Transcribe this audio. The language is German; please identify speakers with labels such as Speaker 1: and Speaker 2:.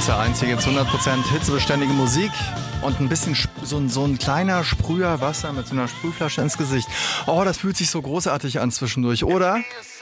Speaker 1: der einzige zu 100% hitzebeständige Musik und ein bisschen so ein kleiner Sprüher Wasser mit so einer Sprühflasche ins Gesicht. Oh, das fühlt sich so großartig an zwischendurch, oder?